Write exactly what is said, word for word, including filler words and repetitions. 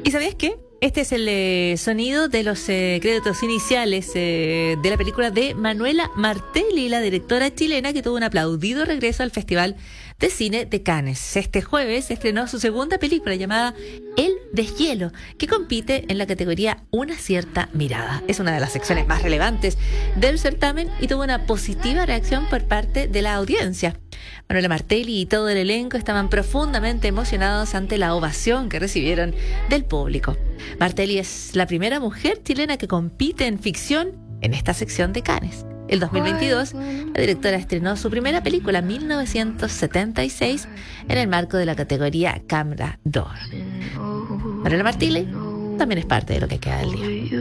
¿Y sabías qué? Este es el eh, sonido de los eh, créditos iniciales eh, de la película de Manuela Martelli, la directora chilena que tuvo un aplaudido regreso al Festival de Cine de Cannes. Este jueves estrenó su segunda película llamada El Deshielo, que compite en la categoría Una cierta mirada. Es una de las secciones más relevantes del certamen y tuvo una positiva reacción por parte de la audiencia. Manuela Martelli y todo el elenco estaban profundamente emocionados ante la ovación que recibieron del público. Martelli es la primera mujer chilena que compite en ficción en esta sección de Cannes. El dos mil veintidós, la directora estrenó su primera película, mil novecientos setenta y seis, en el marco de la categoría Camera d'Or. Manuela Martelli también es parte de lo que queda del día.